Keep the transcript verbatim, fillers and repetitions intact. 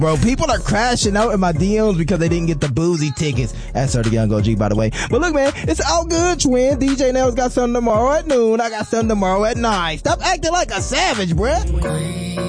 Bro, people are crashing out in my D Ms because they didn't get the boozy tickets. That's Sir the Young O G, by the way. But look, man, it's all good, twin. D J Nails got something tomorrow at noon. I got something tomorrow at nine. Stop acting like a savage, bruh.